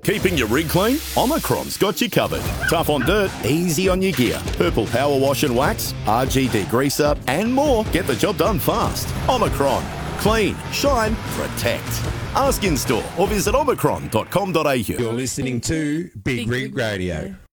Keeping your rig clean? Omicron's got you covered. Tough on dirt, easy on your gear. Purple power wash and wax, RG degreaser, and more. Get the job done fast. Omicron. Clean, shine, protect. Ask in store or visit omicron.com.au. You're listening to Big Rig Radio.